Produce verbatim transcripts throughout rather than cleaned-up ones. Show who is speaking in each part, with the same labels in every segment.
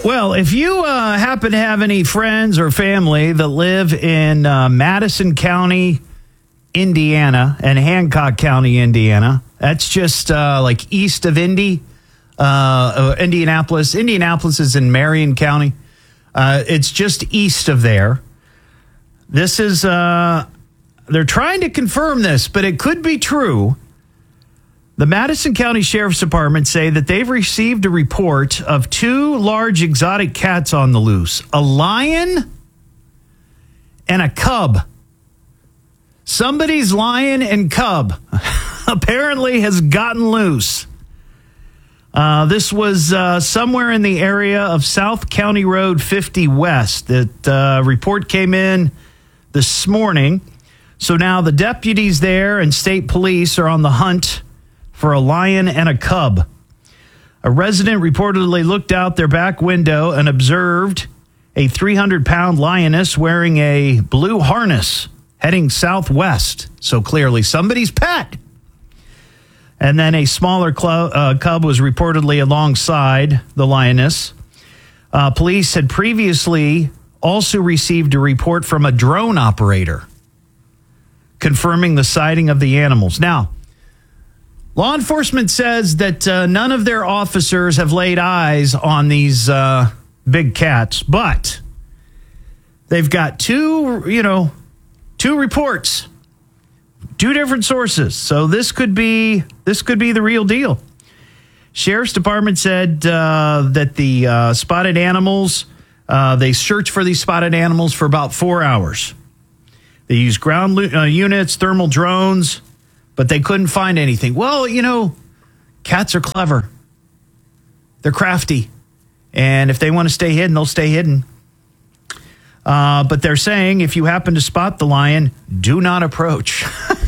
Speaker 1: Well, if you uh, happen to have any friends or family that live in uh, Madison County, Indiana, and Hancock County, Indiana, that's just uh, like east of Indy, uh, uh, Indianapolis. Indianapolis is in Marion County. Uh, it's just east of there. This is, uh, they're trying to confirm this, but it could be true. The Madison County Sheriff's Department say that they've received a report of two large exotic cats on the loose, a lion and a cub. Somebody's lion and cub apparently has gotten loose. Uh, this was uh, somewhere in the area of South County Road fifty West. That uh, report came in this morning. So now the deputies there and state police are on the hunt for a lion and a cub. A resident reportedly looked out their back window and observed a three hundred pound lioness wearing a blue harness heading southwest. So clearly somebody's pet. And then a smaller cl- uh, cub was reportedly alongside the lioness. Uh, police had previously also received a report from a drone operator confirming the sighting of the animals. Now, law enforcement says that uh, none of their officers have laid eyes on these uh, big cats, but they've got two, you know, two reports, two different sources. So this could be this could be the real deal. Sheriff's Department said uh, that the uh, spotted animals, uh, they searched for these spotted animals for about four hours. They used ground uh, units, thermal drones, but they couldn't find anything. Well, you know, cats are clever. They're crafty. And if they want to stay hidden, they'll stay hidden. Uh, but they're saying if you happen to spot the lion, do not approach.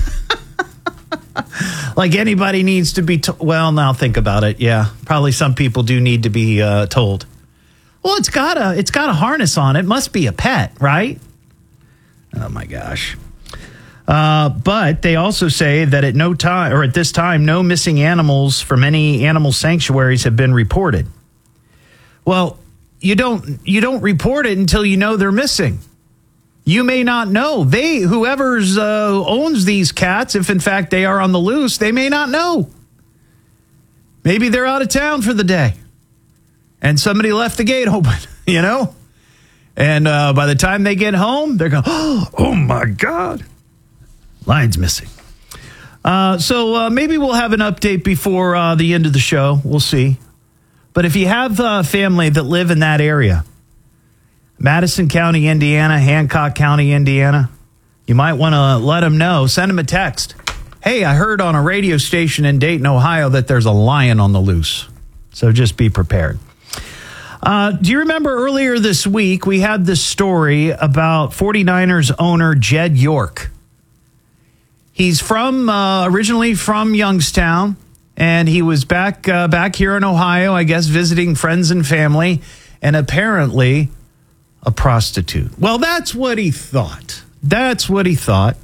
Speaker 1: Like anybody needs to be told. Well, now think about it. Yeah, probably some people do need to be uh, told. Well, it's got a it's got a harness on it. Must be a pet, right? Oh, my gosh. Uh, but they also say that at no time or at this time, no missing animals from any animal sanctuaries have been reported. Well, you don't you don't report it until you know they're missing. You may not know. They whoever's uh, owns these cats, if in fact they are on the loose, they may not know. Maybe they're out of town for the day, and somebody left the gate open. You know, and uh, by the time they get home, they're going, "Oh, oh my God." Lion's missing. Uh, so uh, maybe we'll have an update before uh, the end of the show. We'll see. But if you have uh, family that live in that area, Madison County, Indiana, Hancock County, Indiana, you might want to let them know. Send them a text. Hey, I heard on a radio station in Dayton, Ohio, that there's a lion on the loose. So just be prepared. Uh, do you remember earlier this week, we had this story about 49ers owner Jed York? He's from uh, originally from Youngstown, and he was back uh, back here in Ohio, I guess, visiting friends and family, and apparently a prostitute. Well, that's what he thought. That's what he thought.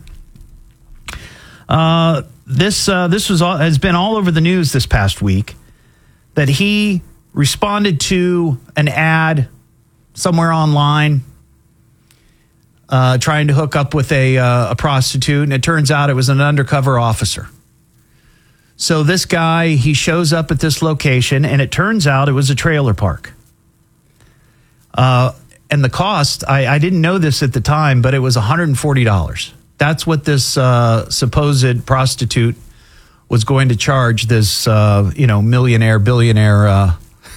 Speaker 1: Uh, this uh, this was all, has been all over the news this past week that he responded to an ad somewhere online. Uh, trying to hook up with a, uh, a prostitute, and it turns out it was an undercover officer. So this guy, he shows up at this location, and it turns out it was a trailer park. Uh, and the cost, I, I didn't know this at the time, but it was one hundred forty dollars. That's what this uh, supposed prostitute was going to charge this, uh, you know, millionaire, billionaire uh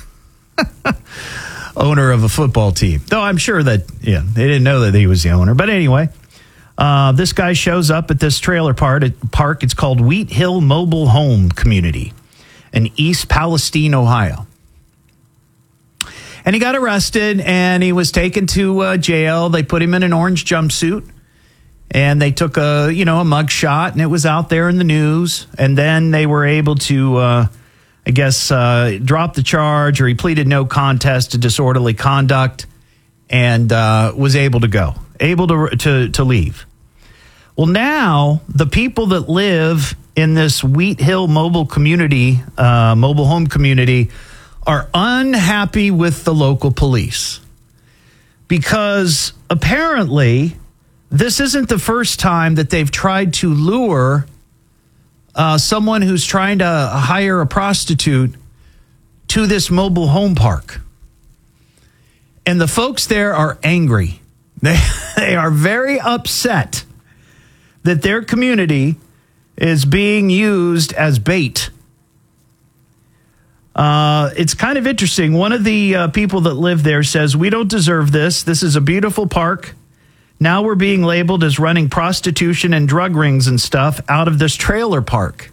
Speaker 1: owner of a football team. Though I'm sure that, yeah, they didn't know that he was the owner. But anyway, uh, this guy shows up at this trailer park. park. It's called Wheat Hill Mobile Home Community in East Palestine, Ohio. And he got arrested, and he was taken to uh, jail. They put him in an orange jumpsuit, and they took a, you know, a mug shot, and it was out there in the news. And then they were able to... Uh, I guess, uh, dropped the charge, or he pleaded no contest to disorderly conduct, and uh, was able to go, able to, to to leave. Well, now the people that live in this Wheat Hill mobile community, uh, mobile home community, are unhappy with the local police because apparently this isn't the first time that they've tried to lure uh, someone who's trying to hire a prostitute to this mobile home park. And the folks there are angry. They, they are very upset that their community is being used as bait. Uh, it's kind of interesting. One of the uh, people that live there says, we don't deserve this. This is a beautiful park. Now we're being labeled as running prostitution and drug rings and stuff out of this trailer park.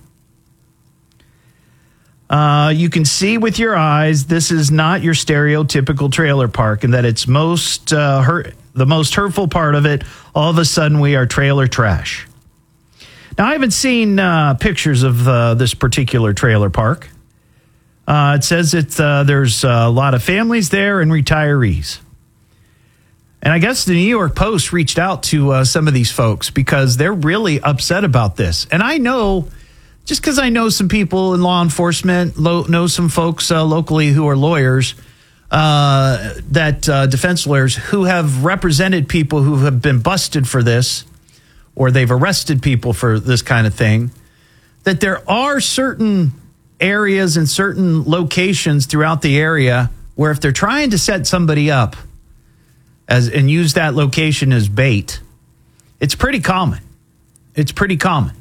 Speaker 1: Uh, you can see with your eyes, this is not your stereotypical trailer park, and that it's most uh, hurt, the most hurtful part of it. All of a sudden, we are trailer trash. Now, I haven't seen uh, pictures of uh, this particular trailer park. Uh, it says it's, uh, there's a lot of families there and retirees. And I guess the New York Post reached out to uh, some of these folks because they're really upset about this. And I know, just because I know some people in law enforcement, lo- know some folks uh, locally who are lawyers, uh, that uh, defense lawyers who have represented people who have been busted for this, or they've arrested people for this kind of thing, that there are certain areas and certain locations throughout the area where if they're trying to set somebody up as and use that location as bait, it's pretty common. It's pretty common.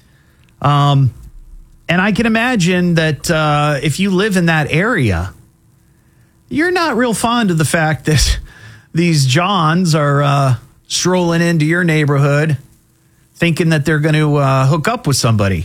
Speaker 1: Um, and I can imagine that uh, if you live in that area, you're not real fond of the fact that these Johns are uh, strolling into your neighborhood thinking that they're going to uh, hook up with somebody.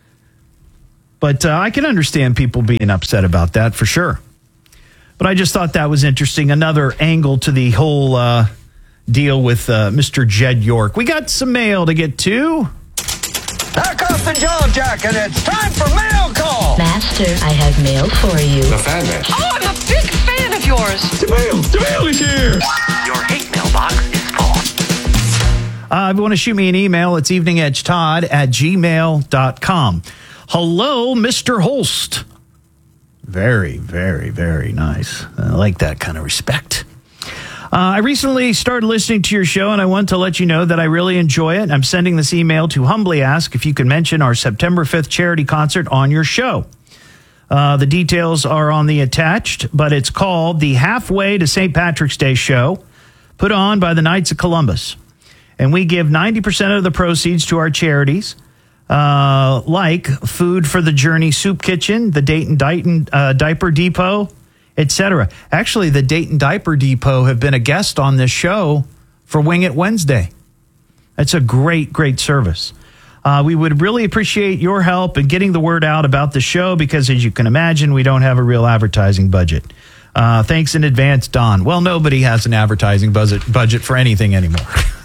Speaker 1: But uh, I can understand people being upset about that for sure. But I just thought that was interesting. Another angle to the whole uh, deal with uh, Mister Jed York. We got some mail to get to.
Speaker 2: Knock off the jaw jacket. It's time for mail call.
Speaker 3: Master, I have mail for you.
Speaker 4: The fan man.
Speaker 5: Oh, I'm a big fan of yours.
Speaker 4: The mail. The mail is here.
Speaker 2: Your hate mailbox is full.
Speaker 1: Uh, if you want to shoot me an email, it's eveningedgetodd at gmail dot com. Hello, Mister Holst. Very, very, very nice. I like that kind of respect. Uh, I recently started listening to your show, and I want to let you know that I really enjoy it. I'm sending this email to humbly ask if you can mention our September fifth charity concert on your show. Uh, the details are on the attached, but it's called the Halfway to Saint Patrick's Day Show, put on by the Knights of Columbus. And we give ninety percent of the proceeds to our charities, uh, like Food for the Journey Soup Kitchen, the Dayton Dighton, uh, Diaper Depot, et cetera. Actually, the Dayton Diaper Depot have been a guest on this show for Wing It Wednesday. That's a great, great service. Uh, we would really appreciate your help in getting the word out about the show because, as you can imagine, we don't have a real advertising budget. Uh, thanks in advance, Don. Well, nobody has an advertising budget budget for anything anymore.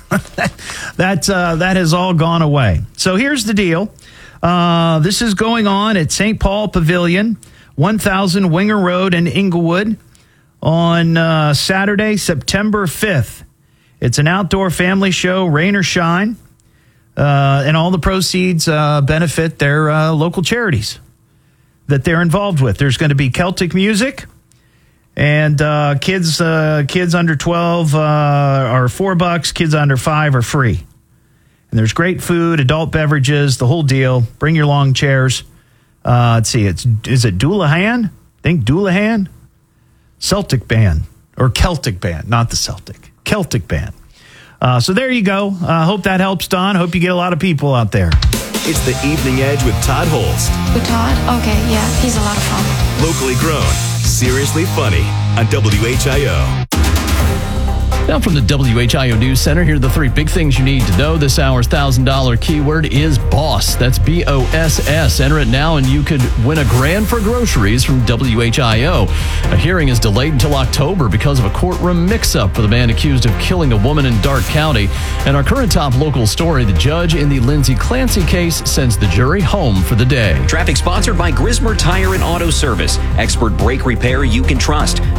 Speaker 1: that uh, that has all gone away. So here's the deal. Uh, this is going on at Saint Paul Pavilion, one thousand Winger Road in Inglewood on uh, Saturday, September fifth. It's an outdoor family show, rain or shine, uh, and all the proceeds uh, benefit their uh, local charities that they're involved with. There's going to be Celtic music. And uh, kids uh, kids under twelve uh, are four bucks. Kids under five are free. And there's great food, adult beverages, the whole deal. Bring your long chairs. Uh, let's see, it's is it Doulahan? I think Doulahan? Celtic band. Or Celtic band, not the Celtic. Celtic band. Uh, so there you go. Uh, hope that helps, Don. Hope you get a lot of people out there.
Speaker 6: It's the Evening Edge with Todd Holst.
Speaker 7: With Todd? Okay, yeah, he's a lot of fun.
Speaker 6: Locally grown, seriously funny on W H I O.
Speaker 8: Now from the W H I O News Center, here are the three big things you need to know. This hour's one thousand dollars keyword is BOSS. That's B O S S. Enter it now and you could win a grand for groceries from W H I O. A hearing is delayed until October because of a courtroom mix-up with a man accused of killing a woman in Darke County. And our current top local story, the judge in the Lindsay Clancy case sends the jury home for the day.
Speaker 9: Traffic sponsored by Grismer Tire and Auto Service. Expert brake repair you can trust.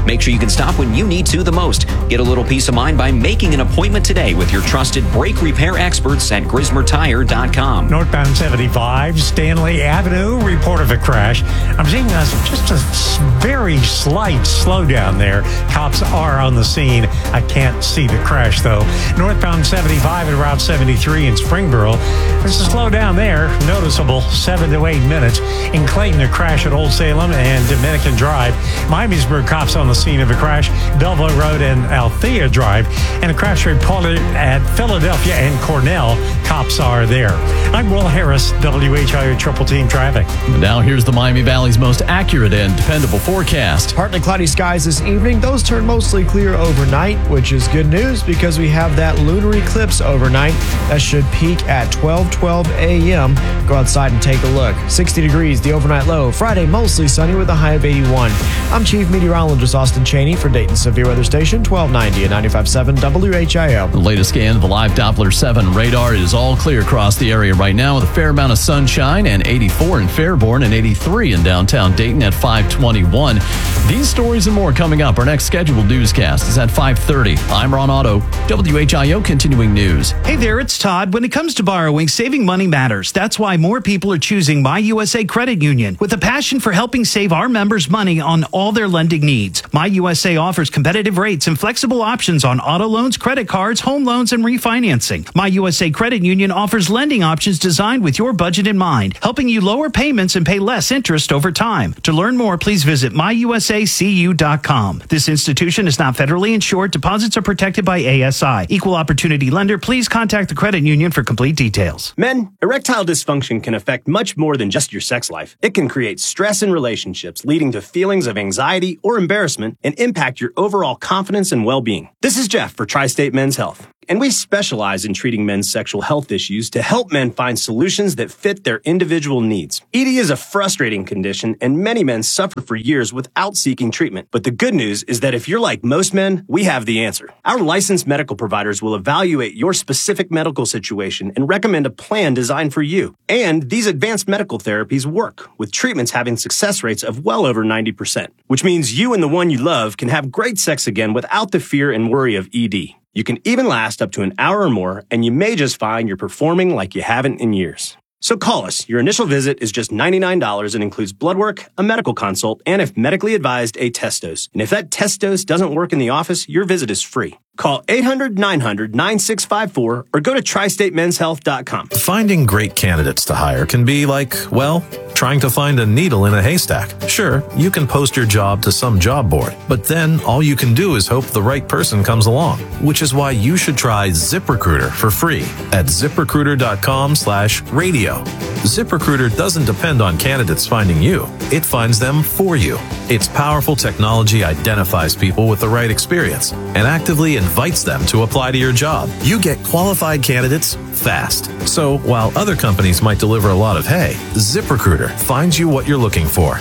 Speaker 9: Make sure you can stop when you need to the most. Get a little peace of mind by making an appointment today with your trusted brake repair experts at Grismer Tire dot com.
Speaker 10: Northbound seventy-five, Stanley Avenue, report of a crash. I'm seeing a, just a very slight slowdown there. Cops are on the scene. I can't see the crash, though. Northbound seventy-five and Route seventy-three in Springboro. There's a slowdown there, noticeable, seven to eight minutes. In Clayton, a crash at Old Salem and Dominican Drive. Miamisburg, cops on the scene of a crash. Belleville Road and Althea Drive. And a crash reported at Philadelphia and Cornell. Cops are there. I'm Will Harris, W H I O Triple Team Traffic.
Speaker 8: And now here's the Miami Valley's most accurate and dependable forecast.
Speaker 11: Partly cloudy skies this evening. Those turn mostly clear overnight, which is good news because we have that lunar eclipse overnight. That should peak at twelve twelve a.m. Go outside and take a look. sixty degrees, the overnight low. Friday, mostly sunny with a high of eighty-one. I'm Chief Meteorologist Austin Cheney for Dayton Severe Weather Station, twelve ninety and ninety-five point seven W H I O.
Speaker 8: The latest scan of the live Doppler seven radar is all clear across the area right now with a fair amount of sunshine and eighty-four in Fairborn and eighty-three in downtown Dayton at five twenty-one. These stories and more coming up. Our next scheduled newscast is at five thirty. I'm Ron Otto, W H I O Continuing News.
Speaker 1: Hey there, it's Todd. When it comes to borrowing, saving money matters. That's why more people are choosing My U S A Credit Union. With a passion for helping save our members money on all their lending needs, My U S A offers competitive rates and flexible options on auto loans, credit cards, home loans, and refinancing. My U S A Credit Union offers lending options designed with your budget in mind, helping you lower payments and pay less interest over time. To learn more, please visit my u s a c u dot com. This institution is not federally insured. Deposits are protected by A S I. Equal opportunity lender. Please contact the credit union for complete details.
Speaker 12: Men, erectile dysfunction can affect much more than just your sex life. It can create stress in relationships, leading to feelings of anxiety or embarrassment, and impact your overall confidence and well-being. This is Jeff for Tri-State Men's Health, and we specialize in treating men's sexual health issues to help men find solutions that fit their individual needs. E D is a frustrating condition, and many men suffer for years without seeking treatment. But the good news is that if you're like most men, we have the answer. Our licensed medical providers will evaluate your specific medical situation and recommend a plan designed for you. And these advanced medical therapies work, with treatments having success rates of well over ninety percent, which means you and the one you love can have great sex again without the fear and worry of E D. You can even last up to an hour or more, and you may just find you're performing like you haven't in years. So call us. Your initial visit is just ninety-nine dollars and includes blood work, a medical consult, and if medically advised, a test dose. And if that test dose doesn't work in the office, your visit is free. Call eight hundred nine hundred nine six five four or go to tri state men's health dot com.
Speaker 13: Finding great candidates to hire can be like, well, trying to find a needle in a haystack. Sure, you can post your job to some job board, but then all you can do is hope the right person comes along, which is why you should try ZipRecruiter for free at zip recruiter dot com slash radio. ZipRecruiter doesn't depend on candidates finding you. It finds them for you. Its powerful technology identifies people with the right experience and actively invites them to apply to your job. You get qualified candidates fast. So while other companies might deliver a lot of hay, ZipRecruiter finds you what you're looking for.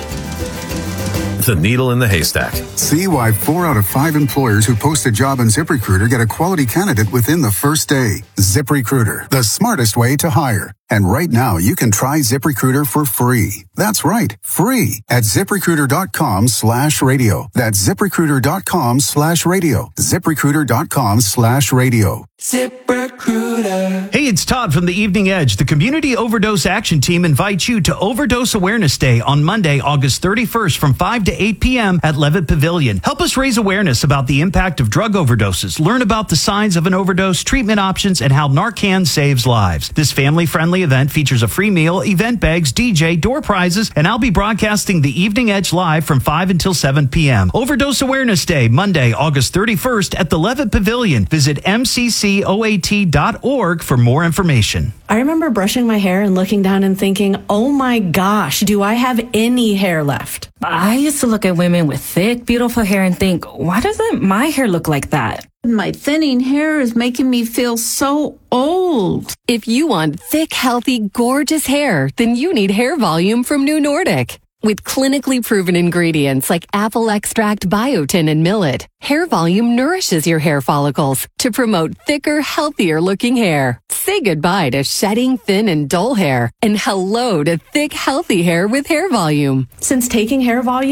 Speaker 13: The needle in the haystack.
Speaker 14: See why four out of five employers who post a job on ZipRecruiter get a quality candidate within the first day. ZipRecruiter, the smartest way to hire. And right now, you can try ZipRecruiter for free. That's right, free at zip recruiter dot com slash radio. That's zip recruiter dot com slash radio. zip recruiter dot com slash radio.
Speaker 1: ZipRecruiter. Hey, it's Todd from the Evening Edge. The Community Overdose Action Team invites you to Overdose Awareness Day on Monday, August thirty-first from five to eight p.m. at Levitt Pavilion. Help us raise awareness about the impact of drug overdoses. Learn about the signs of an overdose, treatment options, and how Narcan saves lives. This family-friendly event features a free meal, event bags, D J, door prizes, and I'll be broadcasting the Evening Edge live from five until seven p.m. Overdose Awareness Day, Monday, August thirty-first at the Levitt Pavilion. Visit m c c o a t dot org for more information.
Speaker 15: I remember brushing my hair and looking down and thinking, oh my gosh, do I have any hair left?
Speaker 16: I used to look at women with thick, beautiful hair and think, why doesn't my hair look like that?
Speaker 17: My thinning hair is making me feel so old.
Speaker 18: If you want thick, healthy, gorgeous hair, then you need Hair Volume from New Nordic. With clinically proven ingredients like apple extract, biotin, and millet, Hair Volume nourishes your hair follicles to promote thicker, healthier looking hair. Say goodbye to shedding, thin, and dull hair, and hello to thick, healthy hair with Hair Volume.
Speaker 15: Since taking Hair Volume,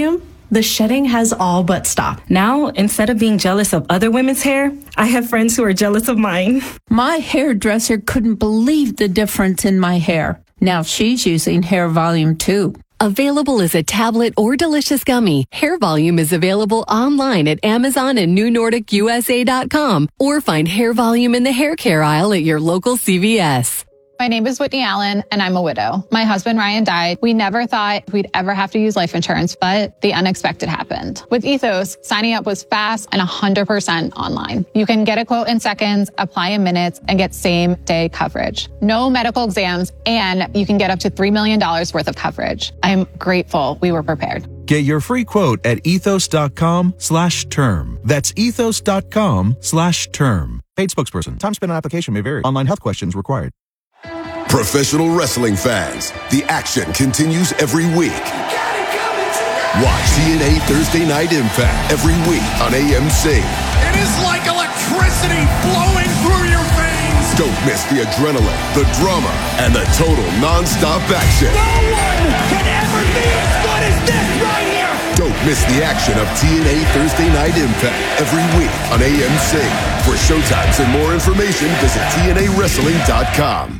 Speaker 15: The shedding has all but stopped.
Speaker 16: Now, instead of being jealous of other women's hair, I have friends who are jealous of mine.
Speaker 17: My hairdresser couldn't believe the difference in my hair. Now she's using Hair Volume too.
Speaker 18: Available as a tablet or delicious gummy, Hair Volume is available online at Amazon and New Nordic U S A dot com, or find Hair Volume in the hair care aisle at your local C V S.
Speaker 19: My name is Whitney Allen, and I'm a widow. My husband, Ryan, died. We never thought we'd ever have to use life insurance, but the unexpected happened. With Ethos, signing up was fast and one hundred percent online. You can get a quote in seconds, apply in minutes, and get same-day coverage. No medical exams, and you can get up to three million dollars worth of coverage. I'm grateful we were prepared.
Speaker 20: Get your free quote at ethos.com slash term. That's ethos.com slash term. Paid spokesperson. Time spent on application may vary. Online health questions required.
Speaker 21: Professional wrestling fans, the action continues every week. Watch T N A Thursday Night Impact every week on A M C.
Speaker 22: It is like electricity flowing through your veins.
Speaker 21: Don't miss the adrenaline, the drama, and the total non-stop action.
Speaker 22: No one can ever be as good as this right here.
Speaker 21: Don't miss the action of T N A Thursday Night Impact every week on A M C. For showtimes and more information, visit T N A wrestling dot com.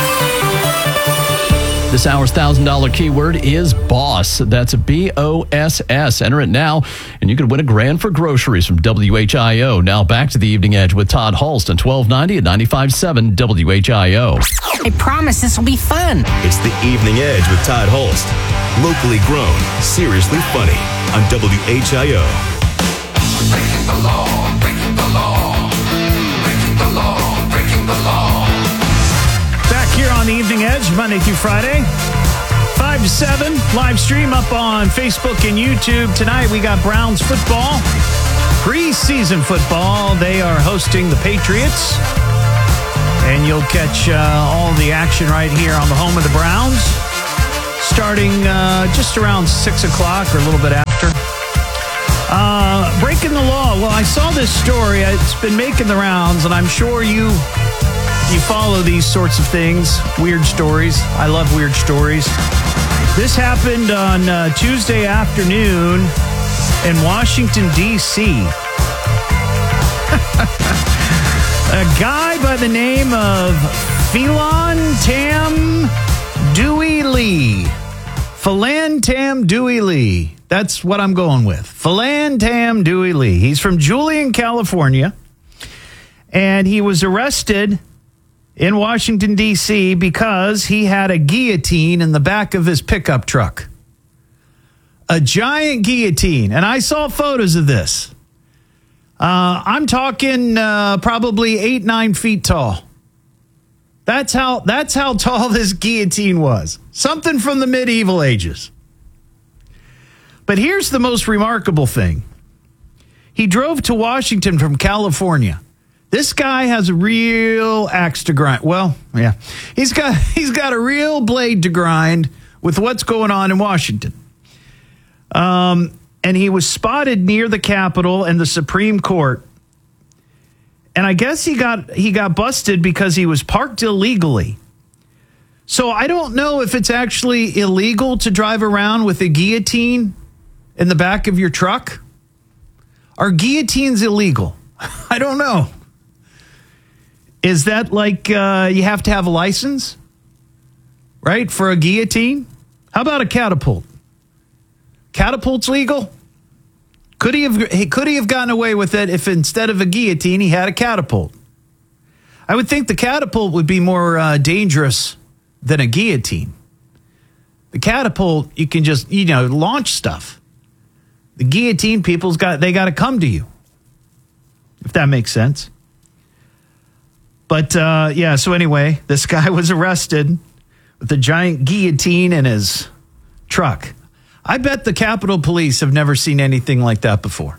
Speaker 8: This hour's one thousand dollars keyword is BOSS. That's B O S S. Enter it now, and you could win a grand for groceries from W H I O. Now back to the Evening Edge with Todd Hulst on twelve ninety and ninety-five point seven W H I O.
Speaker 23: I promise this will be fun.
Speaker 6: It's the Evening Edge with Todd Hulst. Locally grown, seriously funny on W H I O.
Speaker 22: Breaking the law, breaking the law, breaking the law, breaking the law.
Speaker 1: Back here on the Evening Edge, Monday through Friday, five to seven, live stream up on Facebook and YouTube. Tonight we got Browns football, preseason football. They are hosting the Patriots, and you'll catch uh, all the action right here on the home of the Browns, starting uh, just around six o'clock or a little bit after. Uh, breaking the law. Well, I saw this story. It's been making the rounds, and I'm sure you... You follow these sorts of things, weird stories. I love weird stories. This happened on uh, Tuesday afternoon in Washington, D C A guy by the name of Phelan Tam Dewey Lee. Phelan Tam Dewey Lee. That's what I'm going with. Phelan Tam Dewey Lee. He's from Julian, California. And he was arrested in Washington, D C because he had a guillotine in the back of his pickup truck. A giant guillotine. And I saw photos of this. Uh, I'm talking uh, probably eight, nine feet tall. That's how, that's how tall this guillotine was. Something from the medieval ages. But here's the most remarkable thing. He drove to Washington from California. This guy has a real axe to grind. Well, yeah, he's got he's got a real blade to grind with what's going on in Washington. Um, and he was spotted near the Capitol and the Supreme Court. And I guess he got he got busted because he was parked illegally. So I don't know if it's actually illegal to drive around with a guillotine in the back of your truck. Are guillotines illegal? I don't know. Is that like uh, you have to have a license, right, for a guillotine? How about a catapult? Catapult's legal? Could he have could he have gotten away with it if instead of a guillotine he had a catapult? I would think the catapult would be more uh, dangerous than a guillotine. The catapult, you can just, you know, launch stuff. The guillotine, people's got they got to come to you, if that makes sense. But, uh, yeah, so anyway, this guy was arrested with a giant guillotine in his truck. I bet the Capitol Police have never seen anything like that before.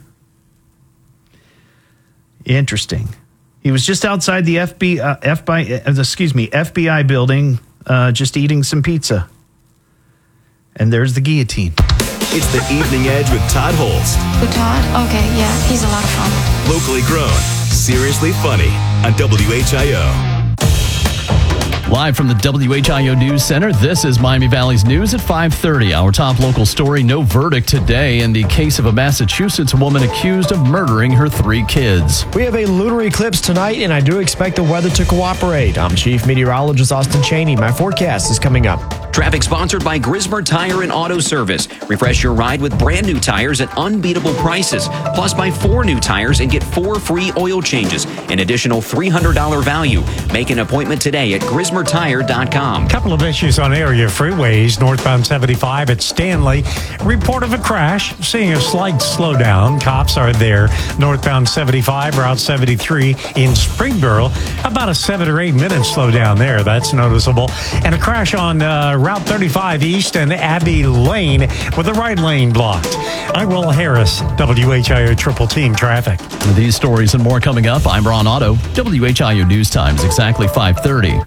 Speaker 1: Interesting. He was just outside the F B I, uh, F B I, uh, excuse me, F B I building, uh, just eating some pizza. And there's the guillotine.
Speaker 6: It's the Evening Edge with Todd Hulst.
Speaker 7: Who, Todd? Okay, yeah, he's a lot of fun.
Speaker 6: Locally grown, seriously funny on W H I O.
Speaker 8: Live from the W H I O News Center, this is Miami Valley's News at five thirty. Our top local story, no verdict today in the case of a Massachusetts woman accused of murdering her three kids.
Speaker 11: We have a lunar eclipse tonight, and I do expect the weather to cooperate. I'm Chief Meteorologist Austin Cheney. My forecast is coming up.
Speaker 9: Traffic sponsored by Grismer Tire and Auto Service. Refresh your ride with brand new tires at unbeatable prices. Plus, buy four new tires and get four free oil changes. An additional three hundred dollars value. Make an appointment today at grismer tire dot com.
Speaker 10: Couple of issues on area freeways. Northbound seventy-five at Stanley. Report of a crash. Seeing a slight slowdown. Cops are there. Northbound seventy-five, Route seventy-three in Springboro. About a seven or eight minute slowdown there. That's noticeable. And a crash on uh, Route thirty-five East and Abbey Lane with the right lane blocked. I'm Will Harris, W H I O Triple Team Traffic.
Speaker 8: These stories and more coming up. I'm Ron Otto, W H I O News Times, exactly five thirty.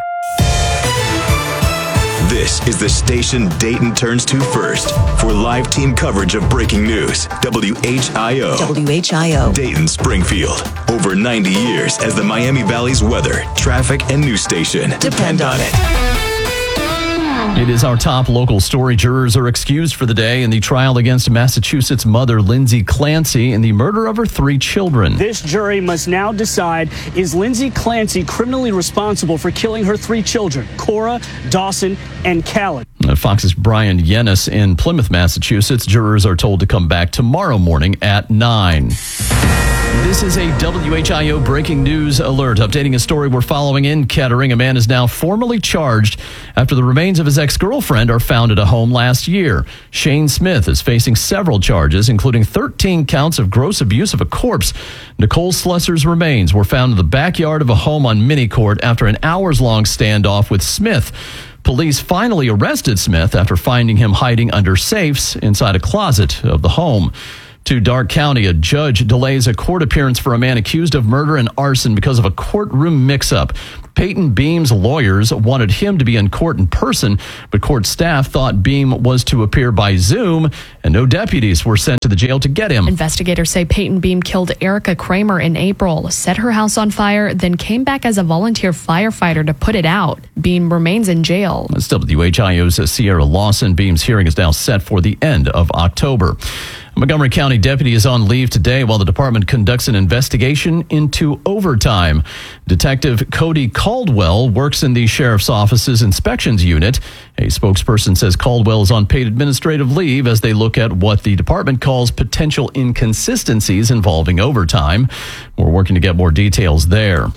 Speaker 6: This is the station Dayton turns to first for live team coverage of breaking news. W H I O.
Speaker 3: W H I O.
Speaker 6: Dayton, Springfield. Over ninety years as the Miami Valley's weather, traffic, and news station. Depend on it.
Speaker 8: It is our top local story. Jurors are excused for the day in the trial against Massachusetts mother Lindsay Clancy in the murder of her three children.
Speaker 4: This jury must now decide, is Lindsay Clancy criminally responsible for killing her three children, Cora, Dawson, and Callan?
Speaker 8: Fox's Brian Yennis in Plymouth, Massachusetts. Jurors are told to come back tomorrow morning at nine. This is a W H I O breaking news alert. Updating a story we're following in Kettering. A man is now formally charged after the remains of his ex-girlfriend are found at a home last year. Shane Smith is facing several charges, including thirteen counts of gross abuse of a corpse. Nicole Slessor's remains were found in the backyard of a home on Minicourt after an hours-long standoff with Smith. Police finally arrested Smith after finding him hiding under safes inside a closet of the home. To Darke County, a judge delays a court appearance for a man accused of murder and arson because of a courtroom mix-up. Peyton Beam's lawyers wanted him to be in court in person, but court staff thought Beam was to appear by Zoom, and no deputies were sent to the jail to get him.
Speaker 5: Investigators say Peyton Beam killed Erica Kramer in April, set her house on fire, then came back as a volunteer firefighter to put it out. Beam remains in jail.
Speaker 8: That's W H I O's Sierra Lawson. Beam's hearing is now set for the end of October. Montgomery County deputy is on leave today while the department conducts an investigation into overtime. Detective Cody Caldwell works in the sheriff's office's inspections unit. A spokesperson says Caldwell is on paid administrative leave as they look at what the department calls potential inconsistencies involving overtime. We're working to get more details there.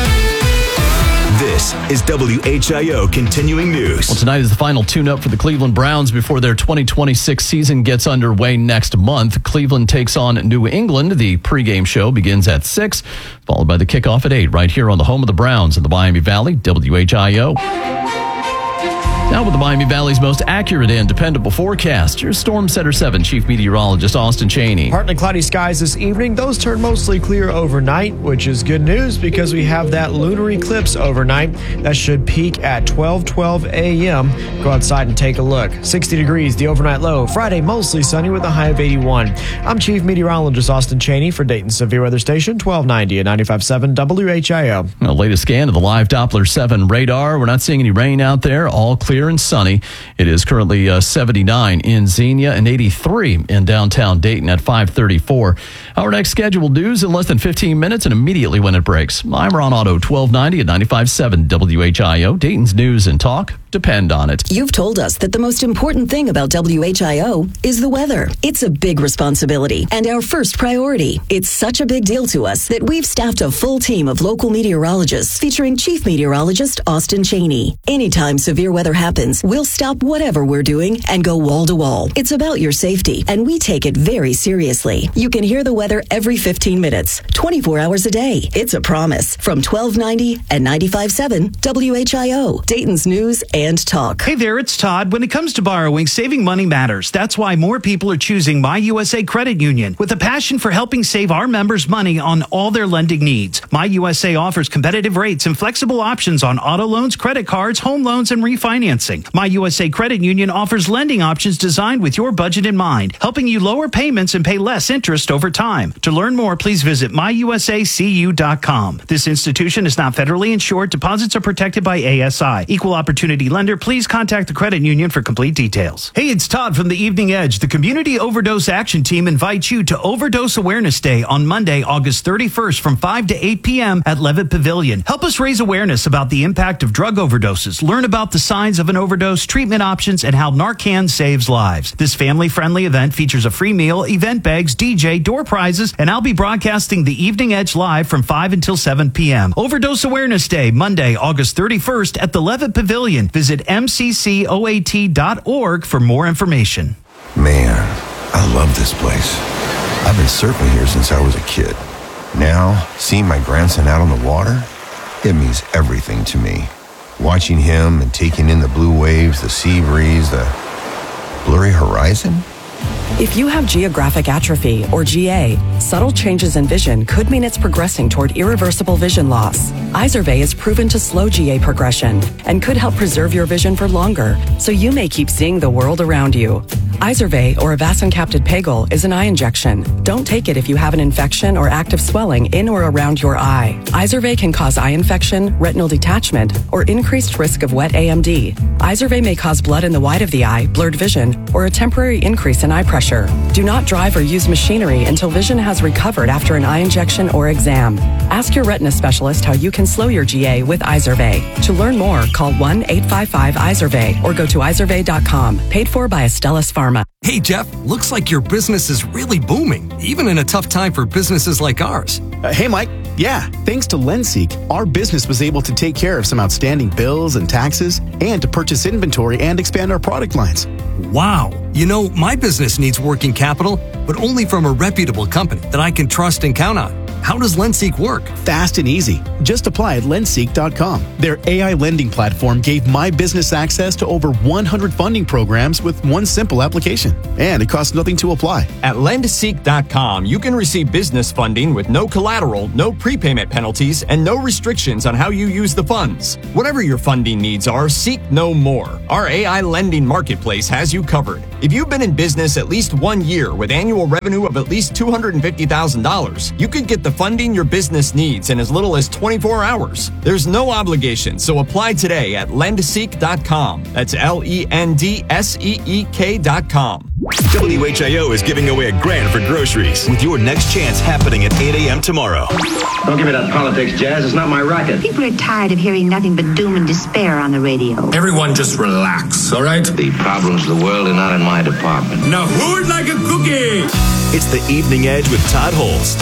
Speaker 6: This is W H I O Continuing News.
Speaker 8: Well, tonight is the final tune-up for the Cleveland Browns before their twenty twenty-six season gets underway next month. Cleveland takes on New England. The pregame show begins at six, followed by the kickoff at eight, right here on the home of the Browns in the Miami Valley, W H I O. Now with the Miami Valley's most accurate and dependable forecast, your Storm Center seven Chief Meteorologist Austin Cheney.
Speaker 11: Partly cloudy skies this evening. Those turn mostly clear overnight, which is good news because we have that lunar eclipse overnight that should peak at twelve twelve a.m. Go outside and take a look. sixty degrees, the overnight low. Friday, mostly sunny with a high of eighty-one. I'm Chief Meteorologist Austin Cheney for Dayton Severe Weather Station, twelve ninety at ninety-five point seven W H I O.
Speaker 8: The latest scan of the live Doppler seven radar. We're not seeing any rain out there. All clear and sunny. It is currently uh, seventy-nine in Xenia and eighty-three in downtown Dayton at five thirty-four. Our next scheduled news in less than fifteen minutes and immediately when it breaks. I'm Ron Otto, twelve ninety at ninety-five point seven W H I O. Dayton's news and talk. Depend on it.
Speaker 3: You've told us that the most important thing about W H I O is the weather. It's a big responsibility and our first priority. It's such a big deal to us that we've staffed a full team of local meteorologists featuring Chief Meteorologist Austin Cheney. Anytime severe weather happens, we'll stop whatever we're doing and go wall to wall. It's about your safety, and we take it very seriously. You can hear the weather every fifteen minutes, twenty-four hours a day. It's a promise from twelve ninety and ninety-five point seven W H I O, Dayton's news and talk.
Speaker 1: Hey there, it's Todd. When it comes to borrowing, saving money matters. That's why more people are choosing My U S A Credit Union with a passion for helping save our members money on all their lending needs. My U S A offers competitive rates and flexible options on auto loans, credit cards, home loans, and refinance. financing. My U S A Credit Union offers lending options designed with your budget in mind, helping you lower payments and pay less interest over time. To learn more, please visit my u s a c u dot com. This institution is not federally insured. Deposits are protected by A S I. Equal opportunity lender. Please contact the credit union for complete details. Hey, it's Todd from the Evening Edge. The Community Overdose Action Team invites you to Overdose Awareness Day on Monday, August thirty-first from five to eight p.m. at Levitt Pavilion. Help us raise awareness about the impact of drug overdoses. Learn about the signs of an overdose, treatment options, and how Narcan saves lives. This family-friendly event features a free meal, event bags, D J, door prizes, and I'll be broadcasting the Evening Edge live from five until seven p.m. Overdose Awareness Day, Monday, August thirty-first at the Levitt Pavilion. Visit m c c o a t dot org for more information.
Speaker 2: Man, I love this place. I've been surfing here since I was a kid. Now, seeing my grandson out on the water, it means everything to me. Watching him and taking in the blue waves, the sea breeze, the blurry horizon.
Speaker 12: If you have geographic atrophy, or G A, subtle changes in vision could mean it's progressing toward irreversible vision loss. Izervay is proven to slow G A progression and could help preserve your vision for longer, so you may keep seeing the world around you. Izervay, or avacincaptad pegol, is an eye injection. Don't take it if you have an infection or active swelling in or around your eye. Izervay can cause eye infection, retinal detachment, or increased risk of wet A M D. Izervay may cause blood in the white of the eye, blurred vision, or a temporary increase in eye pressure. Do not drive or use machinery until vision has recovered after an eye injection or exam. Ask your retina specialist how you can slow your G A with Izervay. To learn more, call one eight five five Izervay or go to izervay dot com. Paid for by Astellas Pharma.
Speaker 13: Hey, Jeff, looks like your business is really booming, even in a tough time for businesses like ours.
Speaker 24: Uh, hey, Mike. Yeah, thanks to Lenseek, our business was able to take care of some outstanding bills and taxes and to purchase inventory and expand our product lines.
Speaker 13: Wow. You know, my business needs working capital, but only from a reputable company that I can trust and count on. How does Lenseek work?
Speaker 24: Fast and easy. Just apply at lenseek dot com. Their A I lending platform gave my business access to over one hundred funding programs with one simple application. And it costs nothing to apply.
Speaker 25: At lenseek dot com, you can receive business funding with no collateral, no prepayment penalties, and no restrictions on how you use the funds. Whatever your funding needs are, seek no more. Our A I lending marketplace has you covered. If you've been in business at least one year with annual revenue of at least two hundred fifty thousand dollars, you could get the funding your business needs in as little as twenty-four hours. There's no obligation, so apply today at lenseek dot com. That's L E N D S E E K dot com.
Speaker 6: W H I O is giving away a grand for groceries with your next chance happening at eight a.m. tomorrow.
Speaker 26: Don't give me that politics, Jazz. It's not my racket.
Speaker 27: People are tired of hearing nothing but doom and despair on the radio.
Speaker 22: Everyone just relax, all right?
Speaker 26: The problems of the world are not in my department.
Speaker 22: Now who would like a cookie?
Speaker 6: It's the Evening Edge with Todd Holst.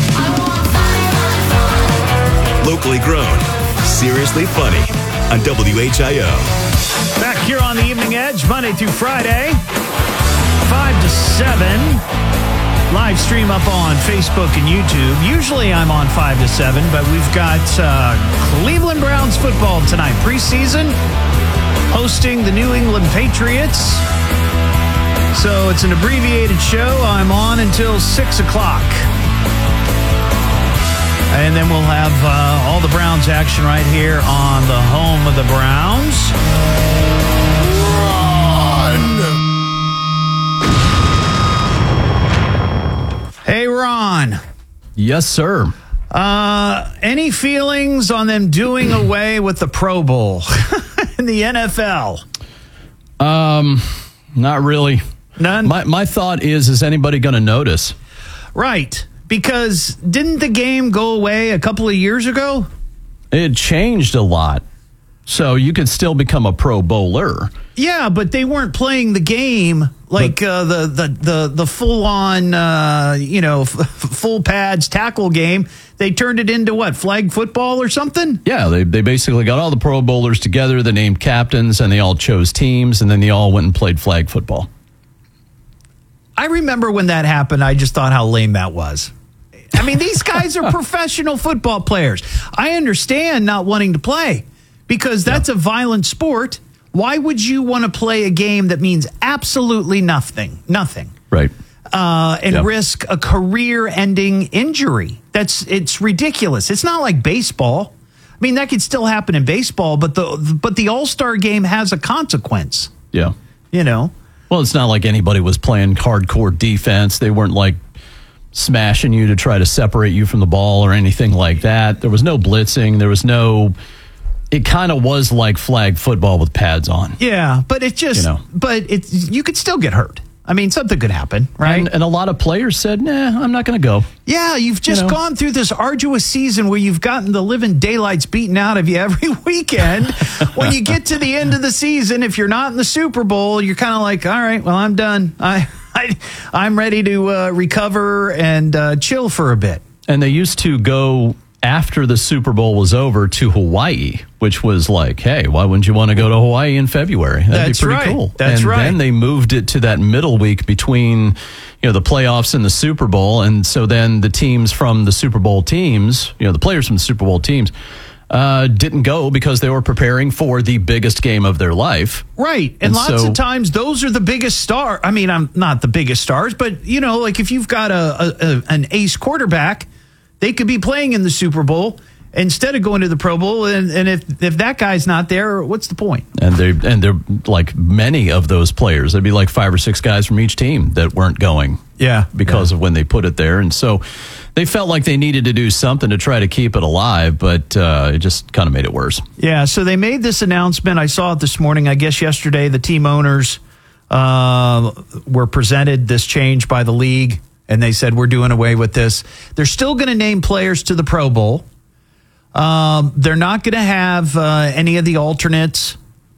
Speaker 6: Locally grown, seriously funny on W H I O.
Speaker 1: Back here on the Evening Edge, Monday through Friday, five to seven. Live stream up on Facebook and YouTube. Usually I'm on five to seven, but we've got uh, Cleveland Browns football tonight. Preseason, hosting the New England Patriots. So it's an abbreviated show. I'm on until six o'clock. And then we'll have uh, all the Browns action right here on the home of the Browns. Hey, Ron.
Speaker 8: Yes, sir.
Speaker 1: Uh, any feelings on them doing away with the Pro Bowl in the N F L?
Speaker 8: Um, not really.
Speaker 1: None?
Speaker 8: My, my thought is, is anybody going to notice?
Speaker 1: Right. Because didn't the game go away a couple of years ago?
Speaker 8: It changed a lot. So you could still become a Pro Bowler.
Speaker 1: Yeah, but they weren't playing the game like uh, the, the, the, the full-on, uh, you know, f- full pads tackle game. They turned it into what, flag football or something?
Speaker 8: Yeah, they they basically got all the Pro Bowlers together, they named captains, and they all chose teams, and then they all went and played flag football.
Speaker 1: I remember when that happened, I just thought how lame that was. I mean, these guys are professional football players. I understand not wanting to play because that's yeah. a violent sport. Why would you want to play a game that means absolutely nothing, nothing,
Speaker 8: right?
Speaker 1: Uh, and
Speaker 8: yep.
Speaker 1: risk a career-ending injury? That's it's ridiculous. It's not like baseball. I mean, that could still happen in baseball, but the but the All-Star game has a consequence.
Speaker 8: Yeah.
Speaker 1: You know?
Speaker 8: Well, it's not like anybody was playing hardcore defense. They weren't like smashing you to try to separate you from the ball or anything like that. There was no blitzing. There was no... It kind of was like flag football with pads on.
Speaker 1: Yeah, but it just...
Speaker 8: You know.
Speaker 1: But it, you could still get hurt. I mean, something could happen, right?
Speaker 8: And, and a lot of players said, nah, I'm not going to go.
Speaker 1: Yeah, you've just
Speaker 8: You know?
Speaker 1: gone through this arduous season where you've gotten the living daylights beaten out of you every weekend. When you get to the end of the season, if you're not in the Super Bowl, you're kind of like, all right, well, I'm done. I, I, I'm ready to uh, recover and uh, chill for a bit.
Speaker 8: And they used to go after the Super Bowl was over to Hawaii, which was like, hey, why wouldn't you want to go to Hawaii in February? That'd
Speaker 1: That's
Speaker 8: be pretty
Speaker 1: right.
Speaker 8: cool.
Speaker 1: That's
Speaker 8: and
Speaker 1: right.
Speaker 8: then they moved it to that middle week between, you know, the playoffs and the Super Bowl. And so then the teams from the Super Bowl teams, you know, the players from the Super Bowl teams, uh, didn't go because they were preparing for the biggest game of their life.
Speaker 1: Right. And,
Speaker 8: And
Speaker 1: lots
Speaker 8: so-
Speaker 1: of times those are the biggest star. I mean, I'm not the biggest stars, but, you know, like if you've got a, a, a an ace quarterback, they could be playing in the Super Bowl instead of going to the Pro Bowl. And, and if, if that guy's not there, what's the point?
Speaker 8: And they and they're like many of those players. There'd be like five or six guys from each team that weren't going.
Speaker 1: Yeah.
Speaker 8: Because of when they put it there. And so they felt like they needed to do something to try to keep it alive, but uh, it just kind of made it worse.
Speaker 1: Yeah, so they made this announcement. I saw it this morning. I guess yesterday the team owners uh, were presented this change by the league, and they said, we're doing away with this. They're still going to name players to the Pro Bowl. Um, they're not going to have uh, any of the alternates,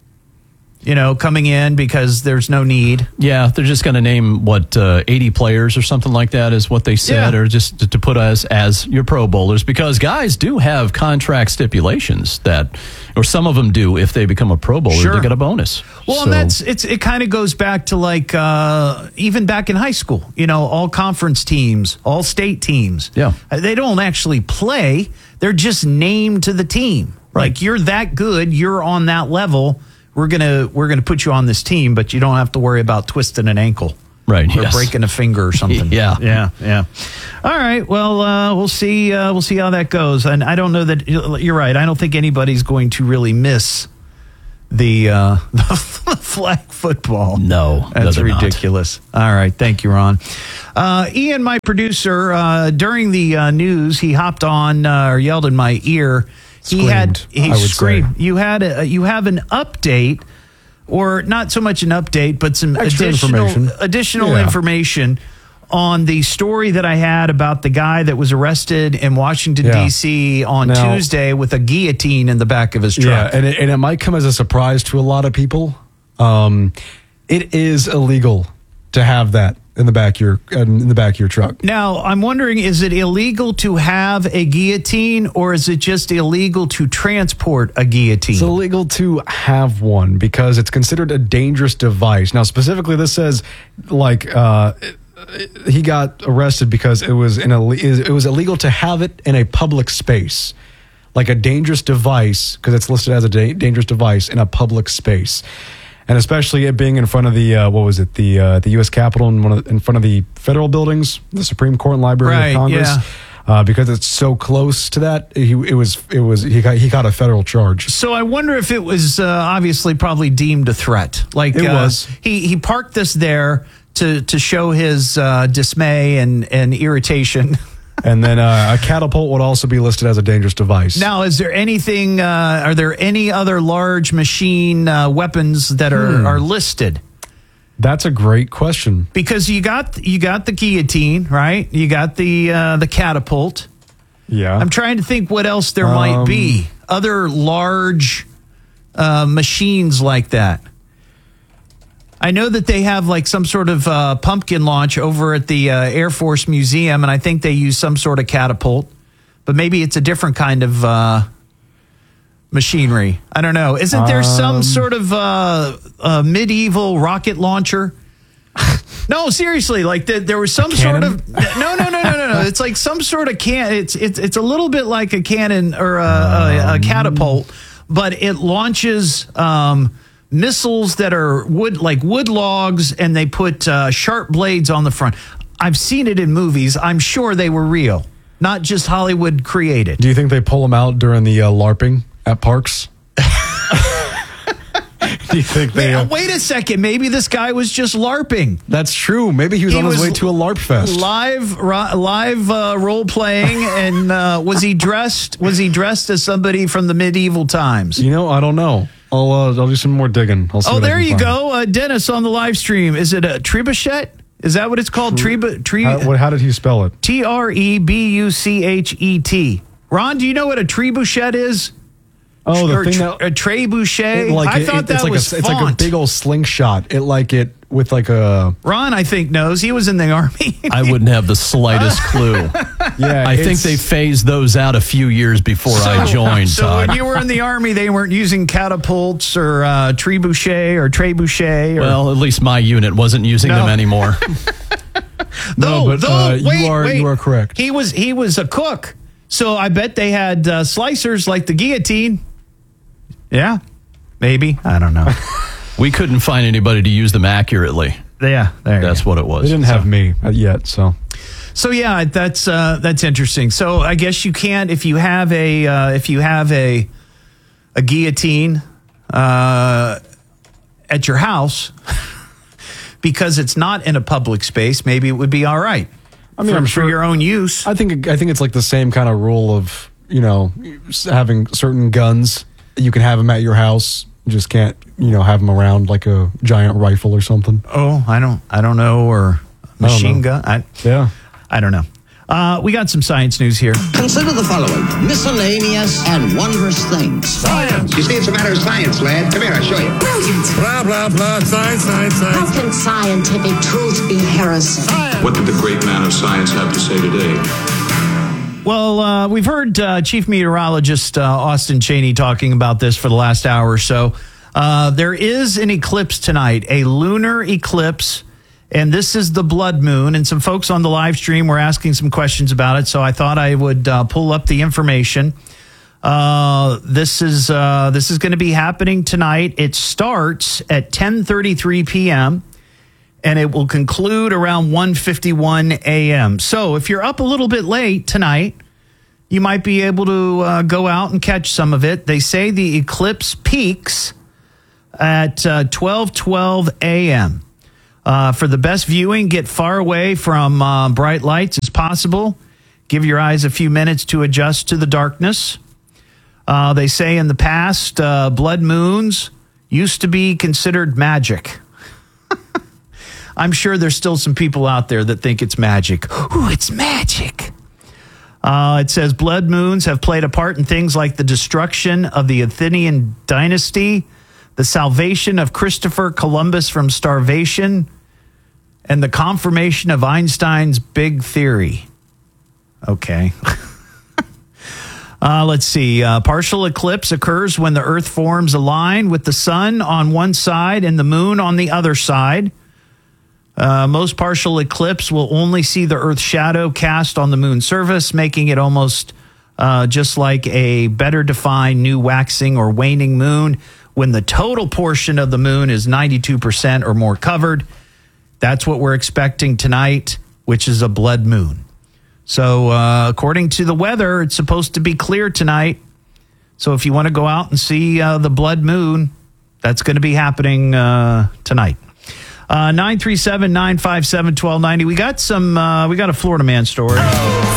Speaker 1: you know, coming in because there's no need.
Speaker 8: Yeah, they're just going to name, what, uh, eighty players or something like that is what they said,
Speaker 1: Yeah.
Speaker 8: or just to, to put us as your Pro Bowlers, because guys do have contract stipulations that, or some of them do, if they become a Pro Bowler,
Speaker 1: Sure.
Speaker 8: they get a bonus.
Speaker 1: Well,
Speaker 8: So-
Speaker 1: and that's it's it kind of goes back to like uh, even back in high school, you know, all conference teams, all state teams.
Speaker 8: Yeah.
Speaker 1: Uh, They don't actually play. They're just named to the team. Like you're that good, you're on that level. We're going to we're going to put you on this team, but you don't have to worry about twisting an ankle.
Speaker 8: Right.
Speaker 1: Or
Speaker 8: yes.
Speaker 1: breaking a finger or something.
Speaker 8: Yeah.
Speaker 1: Yeah. Yeah. All right. Well, uh, we'll see uh, we'll see how that goes. And I don't know that you're right. I don't think anybody's going to really miss the uh, the flag football.
Speaker 8: No, no,
Speaker 1: that's
Speaker 8: they're not.
Speaker 1: ridiculous. All right, thank you, Ron. Uh, Ian, my producer, uh, during the uh, news, he hopped on uh, or yelled in my ear. He had
Speaker 14: Screamed,
Speaker 1: he
Speaker 14: I would
Speaker 1: screamed.
Speaker 14: say.
Speaker 1: You had a, you have an update, or not so much an update, but some
Speaker 14: Extra
Speaker 1: additional
Speaker 14: information.
Speaker 1: additional
Speaker 14: Yeah.
Speaker 1: information on the story that I had about the guy that was arrested in Washington
Speaker 14: Yeah.
Speaker 1: D C on
Speaker 14: Now-
Speaker 1: Tuesday with a guillotine in the back of his truck.
Speaker 14: Yeah, and it, and it might come as a surprise to a lot of people. Um, it is illegal to have that in the back of your in the back of your truck.
Speaker 1: Now, I'm wondering, is it illegal to have a guillotine, or is it just illegal to transport a guillotine?
Speaker 14: It's illegal to have one because it's considered a dangerous device. Now, specifically, this says like uh, he got arrested because it was in a it was illegal to have it in a public space, like a dangerous device, because it's listed as a da- dangerous device in a public space. And especially it being in front of the uh, what was it the uh, the U S Capitol and one of, in front of the federal buildings, the Supreme Court and Library
Speaker 1: Right,
Speaker 14: of Congress,
Speaker 1: yeah.
Speaker 14: uh, because it's so close to that. He, it was it was he got he got a federal charge.
Speaker 1: So I wonder if it was uh, obviously probably deemed a threat. Like
Speaker 14: It
Speaker 1: uh,
Speaker 14: was.
Speaker 1: He he parked this there to to show his uh, dismay and and irritation.
Speaker 14: And then uh, a catapult would also be listed as a dangerous device.
Speaker 1: Now, is there anything? Uh, are there any other large machine uh, weapons that are
Speaker 14: Hmm.
Speaker 1: are listed?
Speaker 14: That's a great question.
Speaker 1: Because you got you got the guillotine, right? You got the uh, the catapult.
Speaker 14: Yeah.
Speaker 1: I'm trying to think what else there might
Speaker 14: Um,
Speaker 1: be. Other large uh, machines like that. I know that they have like some sort of uh, pumpkin launch over at the uh, Air Force Museum, and I think they use some sort of catapult. But maybe it's a different kind of uh, machinery. I don't know. Isn't there some
Speaker 14: Um,
Speaker 1: sort of uh, uh, medieval rocket launcher? No, seriously, like the, there was some sort
Speaker 14: cannon?
Speaker 1: of no, no, no, no, no, no. It's like some sort of can. It's it's it's a little bit like a cannon or a, a, a catapult, but it launches um, missiles that are wood like wood logs, and they put uh, sharp blades on the front. I've seen it in movies. I'm sure they were real. not just Hollywood created.
Speaker 14: Do you think they pull them out during the uh, LARPing at parks? Do you think they? Uh,
Speaker 1: Wait a second. Maybe this guy was just LARPing.
Speaker 14: That's true. Maybe he was
Speaker 1: He
Speaker 14: on his
Speaker 1: was
Speaker 14: way to a LARP fest.
Speaker 1: Live, ro- live uh, role playing, and uh, was he dressed? Was he dressed as somebody from the medieval times?
Speaker 14: You know, I don't know. I'll uh, I'll do some more digging. I'll see
Speaker 1: Oh,
Speaker 14: what I
Speaker 1: there
Speaker 14: can
Speaker 1: you
Speaker 14: find.
Speaker 1: go, uh, Dennis on the live stream. Is it a trebuchet? Is that what it's called? Treba, tre-
Speaker 14: How, what, how did he spell it?
Speaker 1: T R E B U C H E T. Ron, do you know what a trebuchet is?
Speaker 14: Oh, the
Speaker 1: Or
Speaker 14: thing
Speaker 1: tr-
Speaker 14: that
Speaker 1: a trebuchet.
Speaker 14: It, like,
Speaker 1: I
Speaker 14: it-
Speaker 1: thought
Speaker 14: it-
Speaker 1: that
Speaker 14: it's like
Speaker 1: was
Speaker 14: a, it's like a
Speaker 1: font.
Speaker 14: big old slingshot. It like it with like a.
Speaker 1: Ron, I think knows. He was in the army.
Speaker 8: I wouldn't have the slightest clue.
Speaker 14: Yeah,
Speaker 8: I think
Speaker 14: it's-
Speaker 8: they phased those out a few years before I joined,
Speaker 1: So
Speaker 8: Todd.
Speaker 1: when you were in the army, they weren't using catapults or uh, trebuchet or trebuchet. Or,
Speaker 8: Well, at least my unit wasn't using
Speaker 1: No.
Speaker 8: them anymore.
Speaker 14: No, but, uh, you are- you are correct.
Speaker 1: He was he was a cook, so I bet they had uh, slicers like the guillotine. Yeah, maybe. I don't know.
Speaker 8: We couldn't find anybody to use them accurately.
Speaker 1: Yeah, there.
Speaker 8: That's what it was.
Speaker 14: They didn't have me uh, yet, so.
Speaker 1: So yeah, that's uh, that's interesting. So I guess you can't if you have a uh, if you have a a guillotine uh, at your house because it's not in a public space. Maybe it would be all right.
Speaker 14: I mean,
Speaker 1: for,
Speaker 14: I'm
Speaker 1: for
Speaker 14: sure
Speaker 1: your own use.
Speaker 14: I think I think it's like the same kind of rule of, you know, having certain guns. You can have them at your house. You just can't, you know, have them around like a giant rifle or something.
Speaker 1: Oh, I don't I don't know or machine gun. I,
Speaker 14: yeah,
Speaker 1: I don't know. Uh, we got some science news here.
Speaker 15: Consider the following miscellaneous and wondrous things.
Speaker 26: Science! You see, it's a matter of science, lad. Come here, I'll show you.
Speaker 15: Brilliant.
Speaker 22: Blah, blah, blah. Science, science,
Speaker 15: How
Speaker 22: science.
Speaker 15: can scientific truth be heresy?
Speaker 22: What did the great man of science have to say today?
Speaker 1: Well, uh, we've heard uh, Chief Meteorologist uh, Austin Cheney talking about this for the last hour or so. Uh, there is an eclipse tonight, a lunar eclipse, and this is the blood moon. And some folks on the live stream were asking some questions about it, so I thought I would uh, pull up the information. Uh, this is uh, this is going to be happening tonight. It starts at ten thirty-three p.m. and it will conclude around one fifty-one a.m. So if you're up a little bit late tonight, you might be able to uh, go out and catch some of it. They say the eclipse peaks at uh, twelve twelve a.m. Uh, for the best viewing, get far away from uh, bright lights as possible. Give your eyes a few minutes to adjust to the darkness. Uh, they say in the past, uh, blood moons used to be considered magic. I'm sure there's still some people out there that think it's magic. Ooh, it's magic. Uh, it says blood moons have played a part in things like the destruction of the Athenian dynasty, the salvation of Christopher Columbus from starvation, and the confirmation of Einstein's big theory. Okay. Uh, let's see. Uh, partial eclipse occurs when the Earth forms a line with the sun on one side and the moon on the other side. Uh, most partial eclipse will only see the Earth's shadow cast on the moon's surface, making it almost uh, just like a better defined new waxing or waning moon. When the total portion of the moon is ninety-two percent or more covered, that's what we're expecting tonight, which is a blood moon. So uh, according to the weather, it's supposed to be clear tonight. So if you want to go out and see uh, the blood moon, that's going to be happening uh, tonight. Uh, nine three seven, nine five seven, one two nine zero. We got some, uh, we got a Florida man story.